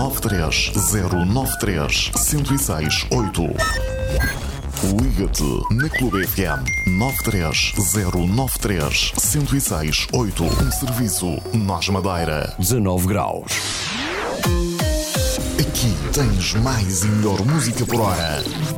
93093 1068. Liga-te na Clube FM 93093 1068. Um serviço Nós Madeira. 19 graus. Aqui tens mais e melhor música por hora.